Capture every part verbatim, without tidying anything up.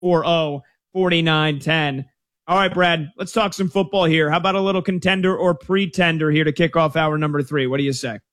four oh, forty-nine ten. All right, Brad, let's talk some football here. How about a little contender or pretender here to kick off hour number three? What do you say?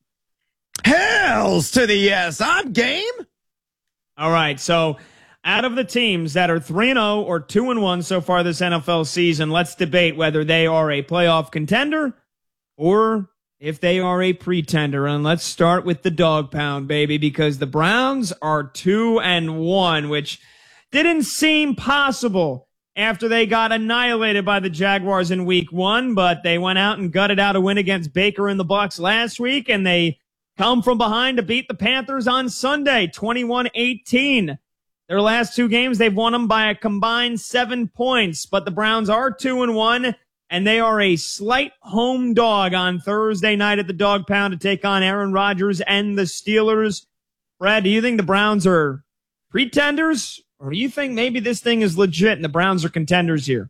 Hells to the yes. I'm game. All right, so out of the teams that are three and oh or two and one so far this N F L season, let's debate whether they are a playoff contender or if they are a pretender. And let's start with the dog pound, baby, because the Browns are two and one, which didn't seem possible after they got annihilated by the Jaguars in week one, but they went out and gutted out a win against Baker and the Bucs last week, and they come from behind to beat the Panthers on Sunday, twenty-one eighteen. Their last two games, they've won them by a combined seven points, but the Browns are two and one, and they are a slight home dog on Thursday night at the Dog Pound to take on Aaron Rodgers and the Steelers. Brad, do you think the Browns are pretenders, or do you think maybe this thing is legit and the Browns are contenders here?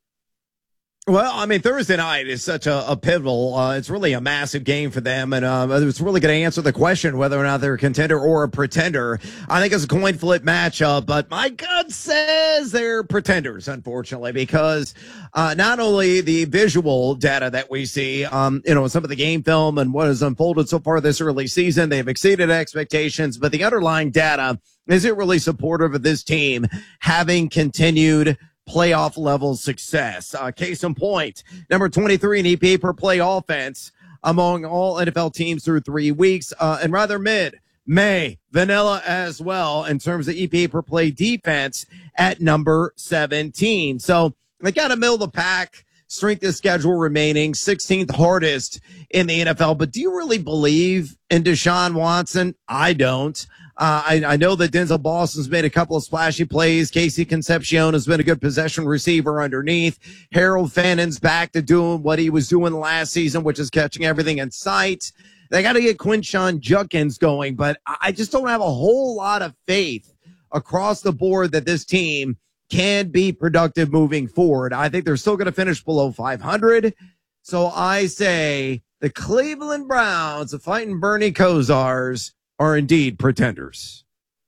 Well, I mean, Thursday night is such a, a pivotal. Uh, it's really a massive game for them, and um, it's really going to answer the question whether or not they're a contender or a pretender. I think it's a coin flip matchup, but my gut says they're pretenders, unfortunately, because uh, not only the visual data that we see, um, you know, some of the game film and what has unfolded so far this early season, they've exceeded expectations, but the underlying data isn't really supportive of this team having continued playoff level success. Uh, case in point, number twenty-three in E P A per play offense among all N F L teams through three weeks, uh, and rather mid, May, vanilla as well in terms of E P A per play defense at number seventeen. So they got to middle the pack, strength of schedule remaining, sixteenth hardest in the N F L. But do you really believe in Deshaun Watson? I don't. Uh, I, I know that Denzel Boston's made a couple of splashy plays. Casey Concepcion has been a good possession receiver underneath. Harold Fannon's back to doing what he was doing last season, which is catching everything in sight. They got to get Quinshon Judkins going, but I just don't have a whole lot of faith across the board that this team can be productive moving forward. I think they're still going to finish below five hundred. So I say the Cleveland Browns, the fighting Bernie Kosars, are indeed pretenders.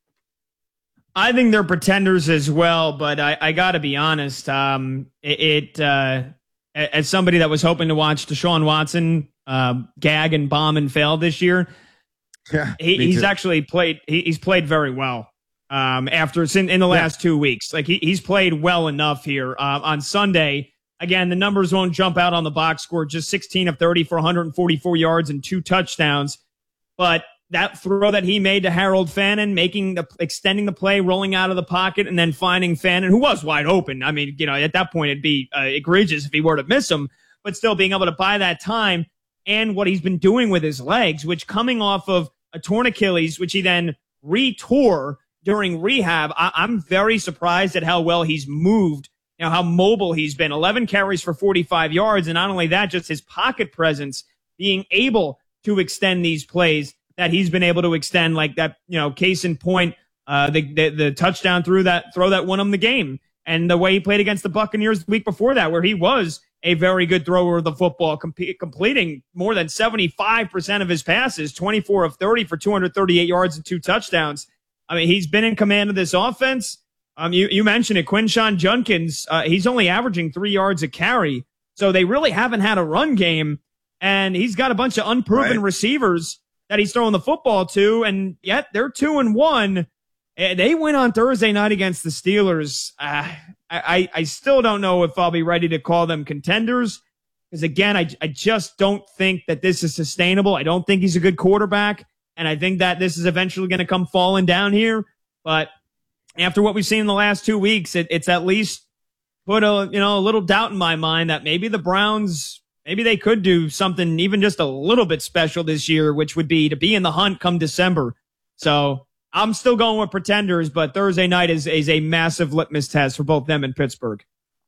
I think they're pretenders as well, but I, I got to be honest. Um, it, it uh, as somebody that was hoping to watch Deshaun Watson uh, gag and bomb and fail this year, yeah, he, he's actually played. He, he's played very well um, after in, in the last yeah. two weeks. Like he, he's played well enough here uh, on Sunday. Again, the numbers won't jump out on the box score. Just sixteen of thirty for one hundred forty-four yards and two touchdowns, but that throw that he made to Harold Fannin, making the extending the play, rolling out of the pocket, and then finding Fannin, who was wide open. I mean, you know, at that point it'd be uh, egregious if he were to miss him, but still being able to buy that time and what he's been doing with his legs, which coming off of a torn Achilles, which he then re-tore during rehab. I- I'm very surprised at how well he's moved, you know, how mobile he's been. eleven carries for forty-five yards, and not only that, just his pocket presence, being able to extend these plays that he's been able to extend, like that, you know, case in point, uh, the, the, the touchdown through that throw that won him the game, and the way he played against the Buccaneers the week before that, where he was a very good thrower of the football, com- completing more than seventy-five percent of his passes, twenty-four of thirty for two hundred thirty-eight yards and two touchdowns. I mean, he's been in command of this offense. Um, you, you mentioned it, Quinshon Judkins, uh, he's only averaging three yards a carry, so they really haven't had a run game, and he's got a bunch of unproven right. receivers that he's throwing the football to, and yet they're two and one. They win on Thursday night against the Steelers. Uh, I, I still don't know if I'll be ready to call them contenders, because again, I, I just don't think that this is sustainable. I don't think he's a good quarterback, and I think that this is eventually going to come falling down here. But after what we've seen in the last two weeks, it, it's at least put a you know a little doubt in my mind that maybe the Browns. Maybe they could do something even just a little bit special this year, which would be to be in the hunt come December. So I'm still going with pretenders, but Thursday night is, is a massive litmus test for both them and Pittsburgh.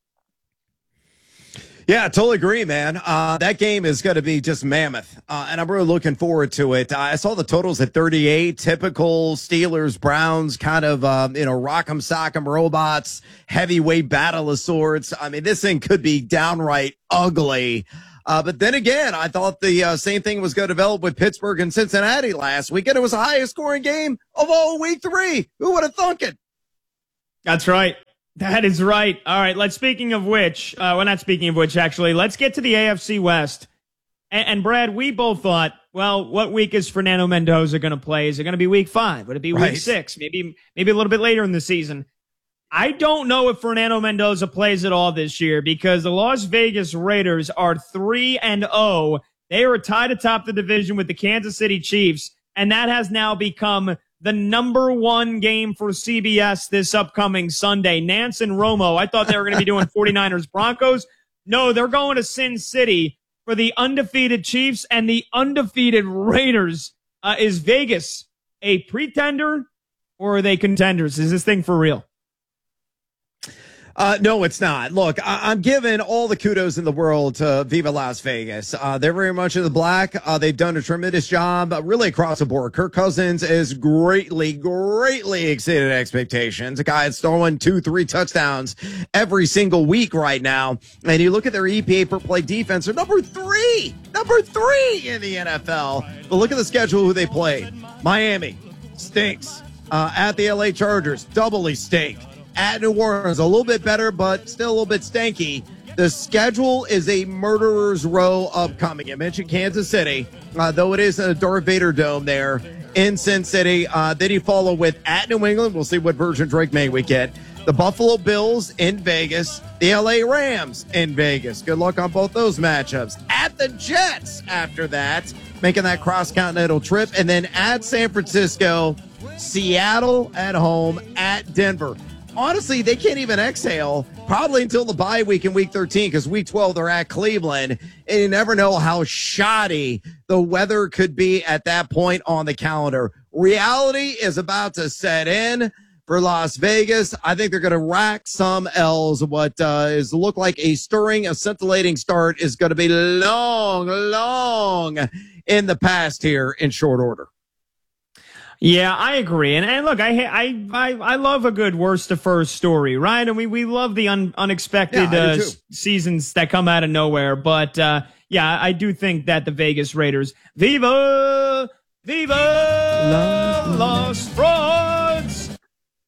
Yeah, I totally agree, man. Uh, that game is going to be just mammoth, uh, and I'm really looking forward to it. Uh, I saw the totals at thirty-eight, typical Steelers, Browns, kind of, um, you know, rock'em sock'em robots, heavyweight battle of sorts. I mean, this thing could be downright ugly. Uh, but then again, I thought the uh, same thing was going to develop with Pittsburgh and Cincinnati last week, and it was the highest scoring game of all week three. Who would have thunk it? That's right. That is right. All right. Let's, speaking of which, uh, well, not speaking of which, actually, let's get to the A F C West. And, and Brad, we both thought, well, what week is Fernando Mendoza going to play? Is it going to be week five? Would it be week Right. six? Maybe, maybe a little bit later in the season. I don't know if Fernando Mendoza plays at all this year because the Las Vegas Raiders are three and oh. They are tied atop the division with the Kansas City Chiefs, and that has now become the number one game for C B S this upcoming Sunday. Nance and Romo, I thought they were going to be doing 49ers Broncos. No, they're going to Sin City for the undefeated Chiefs and the undefeated Raiders. Uh, is Vegas a pretender or are they contenders? Is this thing for real? Uh, no, it's not. Look, I- I'm giving all the kudos in the world to Viva Las Vegas. Uh, they're very much in the black. Uh, they've done a tremendous job, uh, really across the board. Kirk Cousins is greatly, greatly exceeded expectations. A guy that's throwing two, three touchdowns every single week right now. And you look at their E P A per play defense, they're number three, number three in the N F L. But look at the schedule who they played. Miami stinks. Uh, at the L A Chargers, doubly stink. At New Orleans, a little bit better, but still a little bit stanky. The schedule is a murderer's row upcoming. I mentioned Kansas City, uh, though it is in a Darth Vader dome there in Sin City. Uh, then you follow with at New England. We'll see what version Drake May we get. The Buffalo Bills in Vegas. The L A Rams in Vegas. Good luck on both those matchups. At the Jets after that, making that cross-continental trip. And then at San Francisco, Seattle at home, at Denver. Honestly, they can't even exhale probably until the bye week in week thirteen because week twelve they're at Cleveland, and you never know how shoddy the weather could be at that point on the calendar. Reality is about to set in for Las Vegas. I think they're going to rack some L's. What uh, is look like a stirring, a scintillating start is going to be long, long in the past here in short order. Yeah, I agree. And, and look, I, I I I love a good worst to first story, right? And we, we love the un, unexpected Yeah, uh, seasons that come out of nowhere. But, uh, yeah, I do think that the Vegas Raiders, Viva, Viva Los Frauds.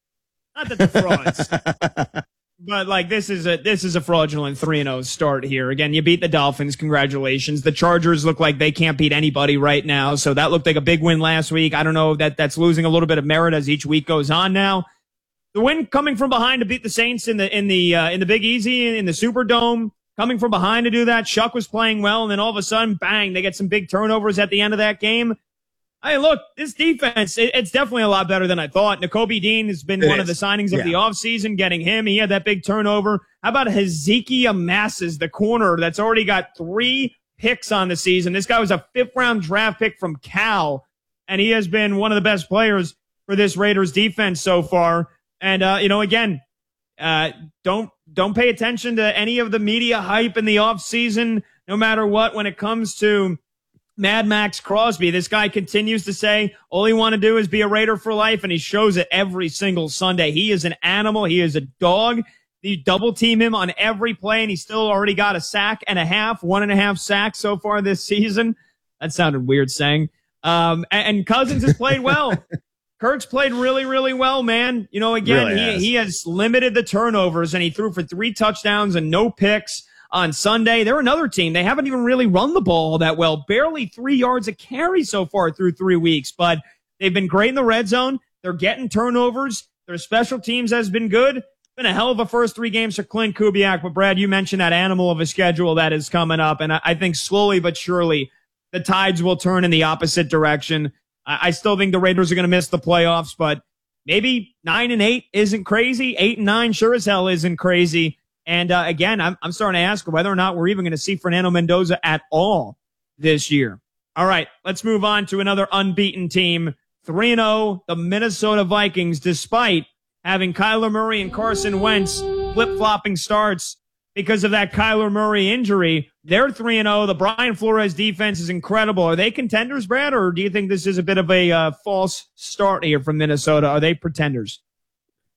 Not that the frauds. But like this is a this is a fraudulent three and oh start here. Again, you beat the Dolphins, congratulations. The Chargers look like they can't beat anybody right now, so that looked like a big win last week. I don't know if that that's losing a little bit of merit as each week goes on now. The win coming from behind to beat the Saints in the in the uh, in the Big Easy in the Superdome, coming from behind to do that. Shuck was playing well, and then all of a sudden, bang! They get some big turnovers at the end of that game. Hey, look, this defense, it, it's definitely a lot better than I thought. Nakobe Dean has been It one is. of the signings of Yeah. the offseason, getting him. He had that big turnover. How about Hezekiah Masses, the corner that's already got three picks on the season? This guy was a fifth-round draft pick from Cal, and he has been one of the best players for this Raiders defense so far. And, uh, you know, again, uh, don't don't pay attention to any of the media hype in the offseason, no matter what, when it comes to Mad Max Crosby. This guy continues to say all he want to do is be a Raider for life, and he shows it every single Sunday. He is an animal. He is a dog. You double team him on every play, and he's still already got a sack and a half, one and a half sacks so far this season. That sounded weird saying. Um, and, and Cousins has played well. Kirk's played really, really well, man. You know, again, Really he, has. he has limited the turnovers, and he threw for three touchdowns and no picks on Sunday. They're another team. They haven't even really run the ball that well. Barely three yards a carry so far through three weeks, but they've been great in the red zone. They're getting turnovers. Their special teams has been good. Been a hell of a first three games for Clint Kubiak. But Brad, you mentioned that animal of a schedule that is coming up. And I, I think slowly but surely the tides will turn in the opposite direction. I, I still think the Raiders are going to miss the playoffs, but maybe nine and eight isn't crazy. Eight and nine sure as hell isn't crazy. And uh, again, I'm, I'm starting to ask whether or not we're even going to see Fernando Mendoza at all this year. All right, let's move on to another unbeaten team. three and oh, the Minnesota Vikings, despite having Kyler Murray and Carson Wentz flip-flopping starts because of that Kyler Murray injury. They're three and oh. The Brian Flores defense is incredible. Are they contenders, Brad, or do you think this is a bit of a uh, false start here from Minnesota? Are they pretenders?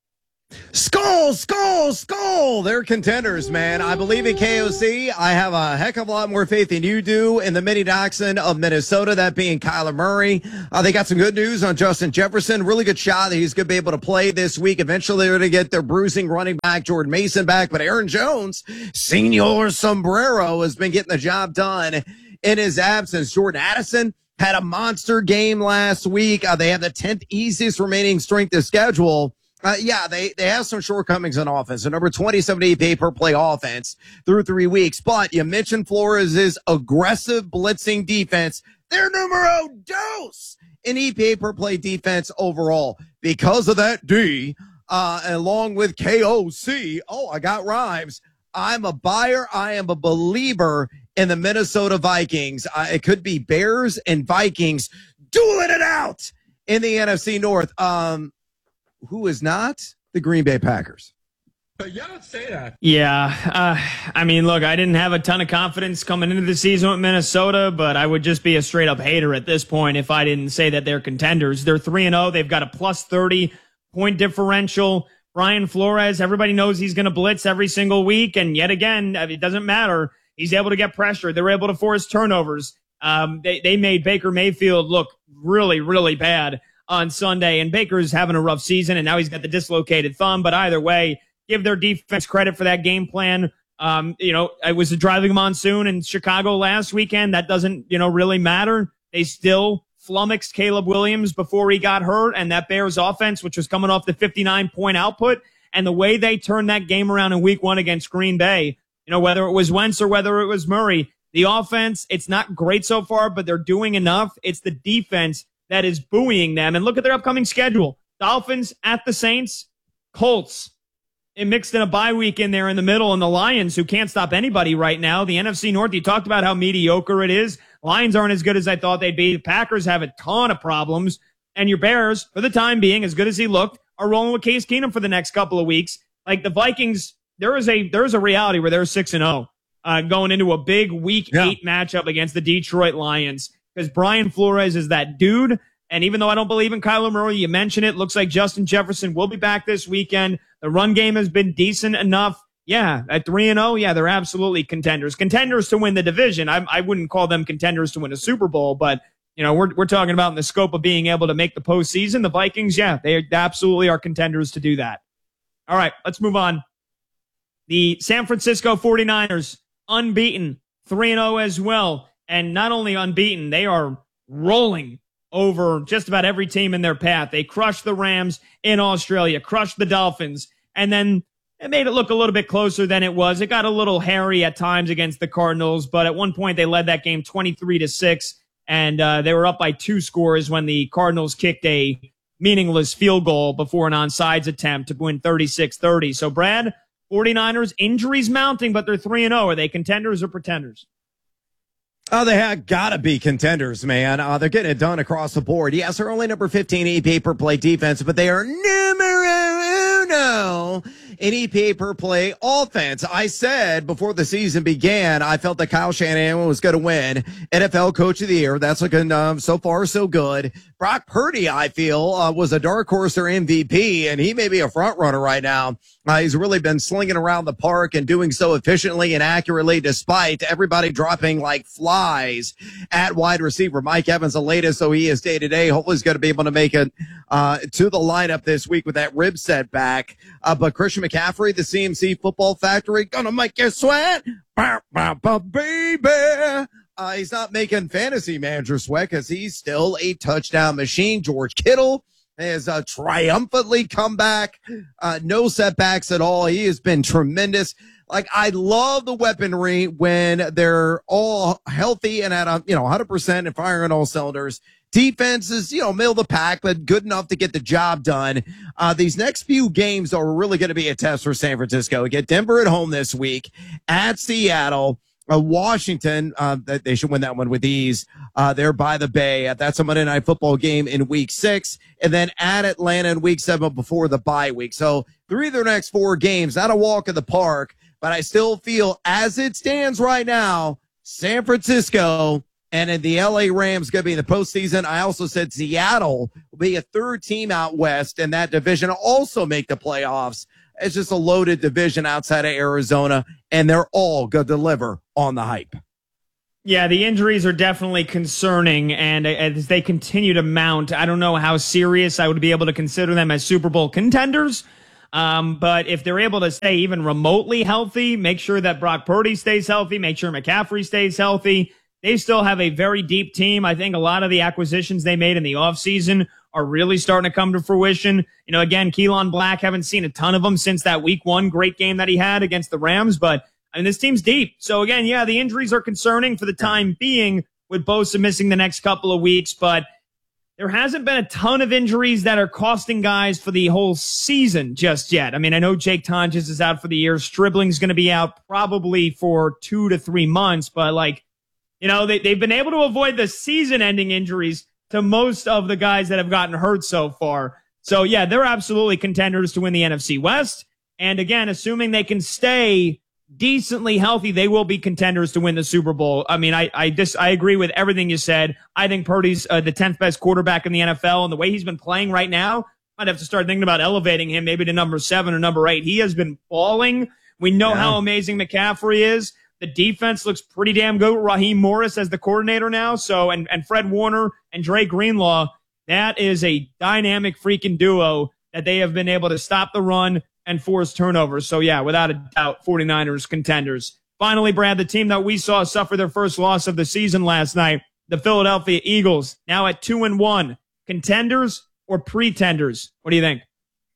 Skull, skull, skull. They're contenders, man. I believe in K O C. I have a heck of a lot more faith than you do in the mini Dachshund of Minnesota, that being Kyler Murray. Uh, they got some good news on Justin Jefferson. Really good shot that he's going to be able to play this week. Eventually, they're going to get their bruising running back, Jordan Mason, back. But Aaron Jones, Senor Sombrero, has been getting the job done in his absence. Jordan Addison had a monster game last week. Uh, they have the tenth easiest remaining strength of schedule. Uh, yeah, they, they have some shortcomings on offense. So number twenty-seven E P A per play offense through three weeks. But you mentioned Flores' aggressive blitzing defense. They're numero dos in E P A per play defense overall. Because of that D, uh, along with K O C. Oh, I got rhymes. I'm a buyer. I am a believer in the Minnesota Vikings. Uh, it could be Bears and Vikings dueling it out in the N F C North. Um, Who is not? The Green Bay Packers. But you don't say that. Yeah. Uh, I mean, look, I didn't have a ton of confidence coming into the season with Minnesota, but I would just be a straight up hater at this point if I didn't say that they're contenders. They're three and oh. They've got a plus thirty point differential. Brian Flores, everybody knows he's going to blitz every single week. And yet again, it doesn't matter. He's able to get pressure. They're able to force turnovers. Um, they, they made Baker Mayfield look really, really bad on Sunday, and Baker's having a rough season, and now he's got the dislocated thumb. But either way, give their defense credit for that game plan. Um, you know, it was a driving monsoon in Chicago last weekend. That doesn't, you know, really matter. They still flummoxed Caleb Williams before he got hurt, and that Bears offense, which was coming off the fifty-nine point output, and the way they turned that game around in week one against Green Bay, you know, whether it was Wentz or whether it was Murray, the offense, it's not great so far, but they're doing enough. It's the defense that is buoying them. And look at their upcoming schedule. Dolphins at the Saints, Colts. It mixed in a bye week in there in the middle, and the Lions, who can't stop anybody right now. The N F C North, you talked about how mediocre it is. Lions aren't as good as I thought they'd be. The Packers have a ton of problems. And your Bears, for the time being, as good as he looked, are rolling with Case Keenum for the next couple of weeks. Like the Vikings, there is a there is a reality where they're six and oh uh, going into a big week yeah. eight matchup against the Detroit Lions. Because Brian Flores is that dude. And even though I don't believe in Kyler Murray, you mentioned it, looks like Justin Jefferson will be back this weekend. The run game has been decent enough. Yeah, at three and oh, yeah, they're absolutely contenders. Contenders to win the division. I, I wouldn't call them contenders to win a Super Bowl, but, you know, we're we're talking about in the scope of being able to make the postseason. The Vikings, yeah, they absolutely are contenders to do that. All right, let's move on. The San Francisco forty-niners, unbeaten, three and oh as well. And not only unbeaten, they are rolling over just about every team in their path. They crushed the Rams in Australia, crushed the Dolphins, and then it made it look a little bit closer than it was. It got a little hairy at times against the Cardinals, but at one point they led that game twenty-three to six, and uh, they were up by two scores when the Cardinals kicked a meaningless field goal before an onside attempt to win thirty-six thirty. So, Brad, forty-niners, injuries mounting, but they're three and oh. Are they contenders or pretenders? Oh, they have got to be contenders, man. Uh, they're getting it done across the board. Yes, they're only number fifteen E P A per play defense, but they are numero uno in E P A per play offense. I said before the season began, I felt that Kyle Shanahan was going to win N F L Coach of the Year. That's looking um, so far so good. Brock Purdy, I feel, uh, was a dark horse or M V P, and he may be a front runner right now. Uh, he's really been slinging around the park and doing so efficiently and accurately, despite everybody dropping like flies at wide receiver. Mike Evans, the latest, so he is day to day. Hopefully, he's going to be able to make it uh, to the lineup this week with that rib setback. Uh, but Christian McCaffrey, the C M C Football Factory, gonna make you sweat, bah, bah, bah, baby. Uh, he's not making fantasy manager sweat because he's still a touchdown machine. George Kittle has uh, triumphantly come back. Uh, no setbacks at all. He has been tremendous. Like, I love the weaponry when they're all healthy and at a, you know, one hundred percent and firing on all cylinders. Defense is, you know, middle of the pack, but good enough to get the job done. Uh, these next few games are really going to be a test for San Francisco. We get Denver at home this week, at Seattle. Uh, Washington, uh, they should win that one with ease. Uh, they're by the Bay. That's a Monday Night Football game in week six. And then at Atlanta in week seven before the bye week. So three of their next four games, not a walk in the park, but I still feel as it stands right now, San Francisco And then the L A Rams going to be in the postseason. I also said Seattle will be a third team out west in that division, also make the playoffs. It's just a loaded division outside of Arizona, and they're all going to deliver on the hype. Yeah, the injuries are definitely concerning, and as they continue to mount, I don't know how serious I would be able to consider them as Super Bowl contenders. Um, but if they're able to stay even remotely healthy, make sure that Brock Purdy stays healthy, make sure McCaffrey stays healthy, they still have a very deep team. I think a lot of the acquisitions they made in the offseason are really starting to come to fruition. You know, again, Keelan Black, haven't seen a ton of them since that week one great game that he had against the Rams, but I mean, this team's deep. So again, yeah, the injuries are concerning for the time being with Bosa missing the next couple of weeks, but there hasn't been a ton of injuries that are costing guys for the whole season just yet. I mean, I know Jake Tonjes is out for the year. Stribling's going to be out probably for two to three months, but like, you know, they, they've been able to avoid the season-ending injuries to most of the guys that have gotten hurt so far. So, yeah, they're absolutely contenders to win the N F C West. And, again, assuming they can stay decently healthy, they will be contenders to win the Super Bowl. I mean, I I just I agree with everything you said. I think Purdy's uh, the tenth best quarterback in the N F L, and the way he's been playing right now, I'd have to start thinking about elevating him maybe to number seven or number eight. He has been balling. We know yeah. how amazing McCaffrey is. The defense looks pretty damn good with Raheem Morris as the coordinator now. So, and, and Fred Warner and Dre Greenlaw, that is a dynamic freaking duo that they have been able to stop the run and force turnovers. So, yeah, without a doubt, 49ers contenders. Finally, Brad, the team that we saw suffer their first loss of the season last night, the Philadelphia Eagles, now at two and one. Contenders or pretenders? What do you think?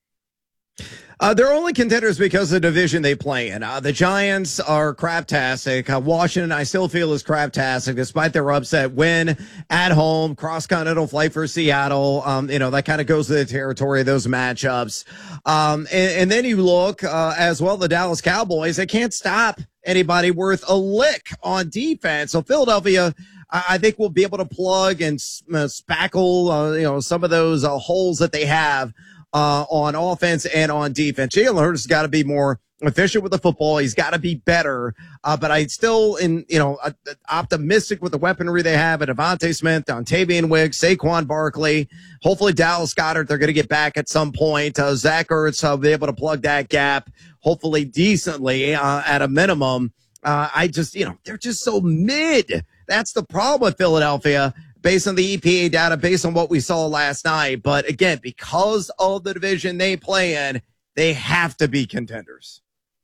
Uh, they're only contenders because of the division they play in. Uh, the Giants are craptastic. Uh, Washington, I still feel, is craptastic, despite their upset win at home. Cross-continental flight for Seattle. Um, you know, that kind of goes to the territory of those matchups. Um, and, and then you look uh, as well, the Dallas Cowboys. They can't stop anybody worth a lick on defense. So Philadelphia, I, I think, will be able to plug and uh, spackle, uh, you know, some of those uh, holes that they have Uh, on offense and on defense. Jalen Hurts has got to be more efficient with the football. He's got to be better. Uh, but I still, in you know, uh, optimistic with the weaponry they have at Devontae Smith, Dontavian Wicks, Saquon Barkley. Hopefully Dallas Goedert, they're going to get back at some point. Uh, Zach Ertz will be able to plug that gap, hopefully decently uh, at a minimum. Uh, I just, you know, they're just so mid. That's the problem with Philadelphia, based on the E P A data, based on what we saw last night. But again, because of the division they play in, they have to be contenders.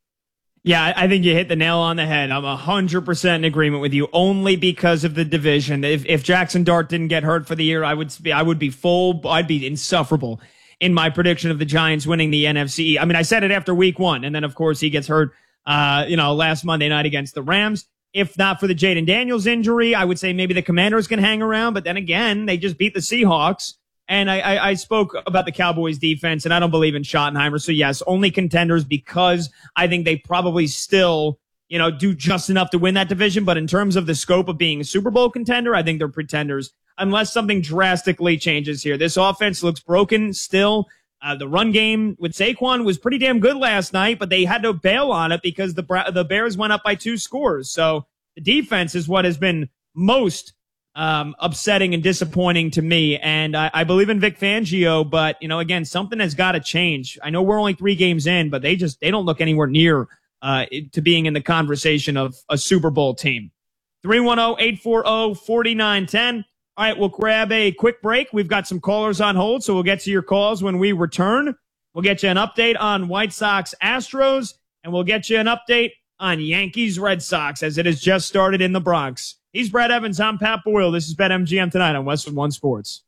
Yeah, I think you hit the nail on the head. I'm one hundred percent in agreement with you, only because of the division. If if Jackson Dart didn't get hurt for the year, I would be, I would be full, I'd be insufferable in my prediction of the Giants winning the N F C. I mean, I said it after week one, and then, of course, he gets hurt, uh, you know, last Monday night against the Rams. If not for the Jaden Daniels injury, I would say maybe the Commanders can hang around. But then again, they just beat the Seahawks. And I, I, I spoke about the Cowboys defense, and I don't believe in Schottenheimer. So, yes, only contenders because I think they probably still, you know, do just enough to win that division. But in terms of the scope of being a Super Bowl contender, I think they're pretenders unless something drastically changes here. This offense looks broken still. Uh, the run game with Saquon was pretty damn good last night, but they had to bail on it because the the Bears went up by two scores. So the defense is what has been most um, upsetting and disappointing to me. And I, I believe in Vic Fangio, but you know, again, something has got to change. I know we're only three games in, but they just they don't look anywhere near uh, to being in the conversation of a Super Bowl team. three one zero, eight four zero, four nine one zero. All right, we'll grab a quick break. We've got some callers on hold, so we'll get to your calls when we return. We'll get you an update on White Sox Astros, and we'll get you an update on Yankees Red Sox as it has just started in the Bronx. He's Brad Evans. I'm Pat Boyle. This is BetMGM Tonight on Westwood One Sports.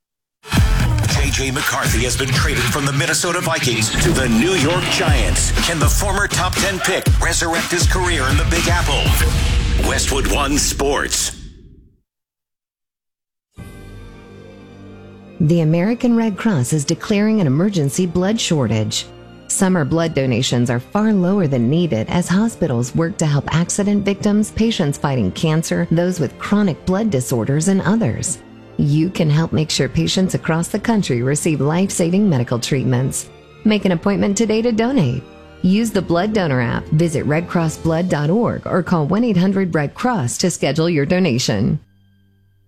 J J McCarthy has been traded from the Minnesota Vikings to the New York Giants. Can the former top ten pick resurrect his career in the Big Apple? Westwood One Sports. The American Red Cross is declaring an emergency blood shortage. Summer blood donations are far lower than needed as hospitals work to help accident victims, patients fighting cancer, those with chronic blood disorders, and others. You can help make sure patients across the country receive life-saving medical treatments. Make an appointment today to donate. Use the Blood Donor app, visit red cross blood dot org, or call one eight hundred red cross to schedule your donation.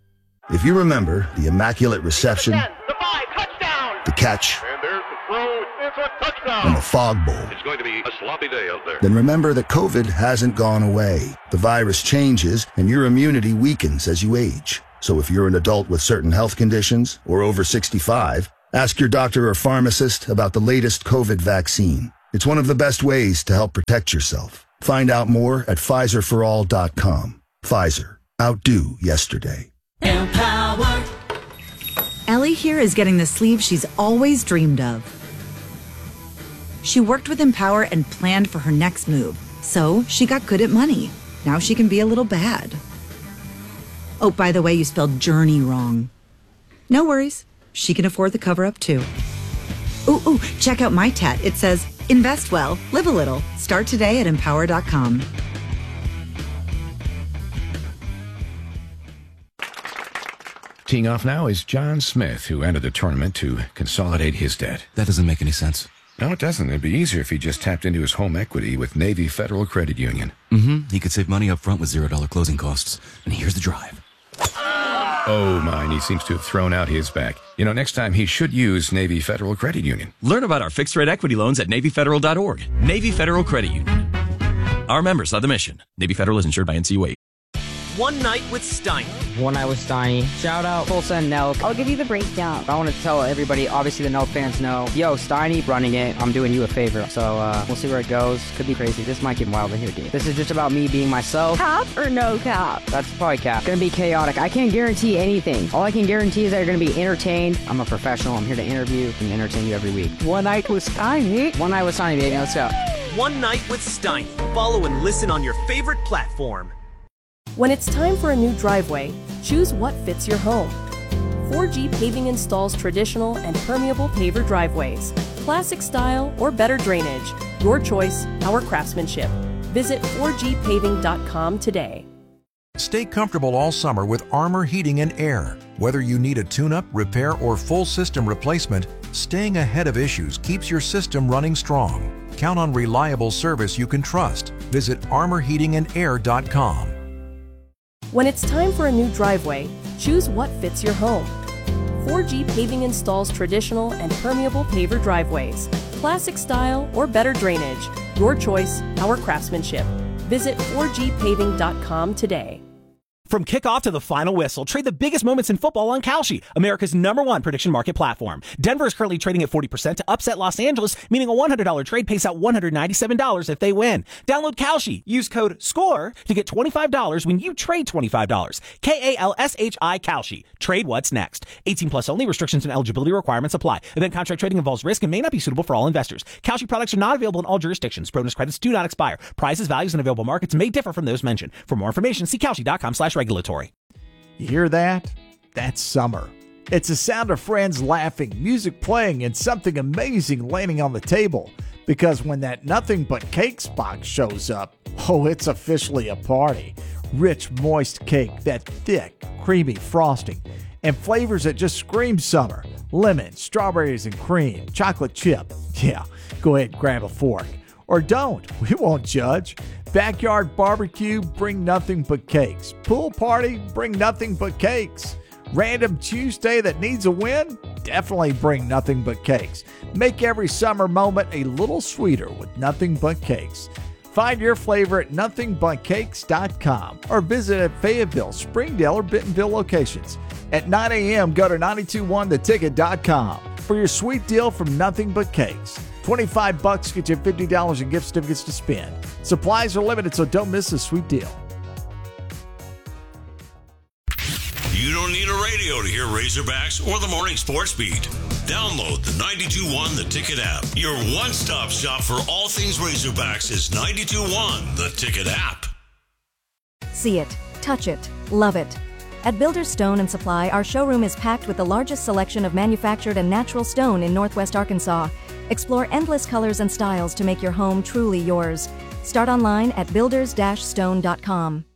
If you remember the Immaculate Reception, the five, touchdown! the catch, And there's the throw, it's a touchdown! and the Fog Bowl, It's going to be a sloppy day out there. then remember that COVID hasn't gone away. The virus changes, and your immunity weakens as you age. So if you're an adult with certain health conditions or over sixty-five, ask your doctor or pharmacist about the latest COVID vaccine. It's one of the best ways to help protect yourself. Find out more at Pfizer for all dot com. Pfizer. Outdo yesterday. Empower. Ellie here is getting the sleeve she's always dreamed of. She worked with Empower and planned for her next move, so she got good at money. Now she can be a little bad. Oh, by the way, you spelled journey wrong. No worries. She can afford the cover-up, too. Ooh, ooh, check out my tat. It says, invest well, live a little. Start today at empower dot com. Teeing off now is John Smith, who entered the tournament to consolidate his debt. That doesn't make any sense. No, it doesn't. It'd be easier if he just tapped into his home equity with Navy Federal Credit Union. Mm-hmm. He could save money up front with zero dollar closing costs. And here's the drive. Oh, mine. He seems to have thrown out his back. You know, next time he should use Navy Federal Credit Union. Learn about our fixed-rate equity loans at Navy Federal dot org. Navy Federal Credit Union. Our members are the mission. Navy Federal is insured by N C U A. One Night with Steiny. One Night with Steiny. Shout out Full Send Nelk. I'll give you the breakdown. I want to tell everybody, obviously the Nelk fans know, yo, Steiny running it. I'm doing you a favor. So uh, we'll see where it goes. Could be crazy. This might get wild in here, dude. This is just about me being myself. Cap or no cap? That's probably cap. Gonna be chaotic. I can't guarantee anything. All I can guarantee is that you're gonna be entertained. I'm a professional. I'm here to interview and entertain you every week. One Night with Steiny. One Night with Steiny, baby. Let's go. One Night with Steiny. Follow and listen on your favorite platform. When it's time for a new driveway, choose what fits your home. four G Paving installs traditional and permeable paver driveways, classic style or better drainage. Your choice, our craftsmanship. Visit four G paving dot com today. Stay comfortable all summer with Armor Heating and Air. Whether you need a tune-up, repair, or full system replacement, staying ahead of issues keeps your system running strong. Count on reliable service you can trust. Visit armor heating and air dot com. When it's time for a new driveway, choose what fits your home. four G Paving installs traditional and permeable paver driveways, classic style or better drainage. Your choice, our craftsmanship. Visit four G paving dot com today. From kickoff to the final whistle, trade the biggest moments in football on Kalshi, America's number one prediction market platform. Denver is currently trading at forty percent to upset Los Angeles, meaning a one hundred dollars trade pays out one hundred ninety-seven dollars if they win. Download Kalshi. Use code SCORE to get twenty-five dollars when you trade twenty-five dollars. K A L S H I Kalshi. Trade what's next. eighteen plus only. Restrictions and eligibility requirements apply. Event contract trading involves risk and may not be suitable for all investors. Kalshi products are not available in all jurisdictions. Bonus credits do not expire. Prices, values, and available markets may differ from those mentioned. For more information, see Kalshi dot com slash regulatory. You hear that? That's summer. It's the sound of friends laughing, music playing, and something amazing landing on the table. Because when that Nothing But Cakes box shows up, oh, it's officially a party. Rich, moist cake, that thick, creamy frosting, and flavors that just scream summer. Lemon, strawberries and cream, chocolate chip. Yeah, go ahead and grab a fork. Or don't, we won't judge. Backyard barbecue, bring nothing but cakes. Pool party, bring nothing but cakes. Random Tuesday that needs a win? Definitely bring nothing but cakes. Make every summer moment a little sweeter with Nothing But Cakes. Find your flavor at nothing but cakes dot com or visit at Fayetteville, Springdale, or Bentonville locations. At nine a.m., go to nine two one the ticket dot com for your sweet deal from Nothing But Cakes. twenty-five bucks get you fifty dollars in gift certificates to spend. Supplies are limited, so don't miss this sweet deal. You don't need a radio to hear Razorbacks or the Morning Sports Beat. Download the ninety-two one The Ticket app. Your one-stop shop for all things Razorbacks is ninety-two one The Ticket app. See it, touch it, love it. At Builders Stone and Supply, our showroom is packed with the largest selection of manufactured and natural stone in Northwest Arkansas. Explore endless colors and styles to make your home truly yours. Start online at builders dash stone dot com.